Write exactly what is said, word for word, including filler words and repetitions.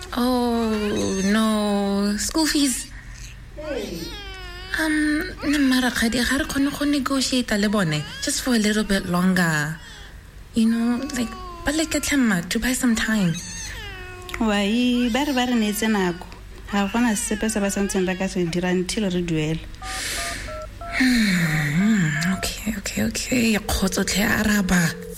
Oh no, school fees. Um, Namara khadi khare khone go negotiate le bone just for a little bit longer. You know, like baleketlemma to buy some time. Wai ba re ba re netse nako. Ha gona sepe se ba santseng ra ka se dira until re duela. Okay, okay, okay. Khotso tle araba.